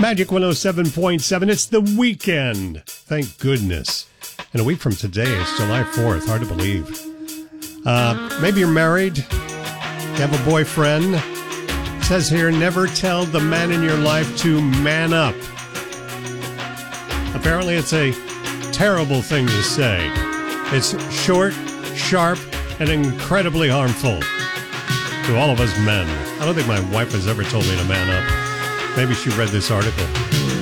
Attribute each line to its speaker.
Speaker 1: Magic 107.7. It's the weekend. Thank goodness. And a week from today, it's July 4th. Hard to believe. Maybe you're married. You have a boyfriend. It says here, never tell the man in your life to man up. Apparently, it's a terrible thing to say. It's short, sharp, and incredibly harmful to all of us men. I don't think my wife has ever told me to man up. Maybe she read this article.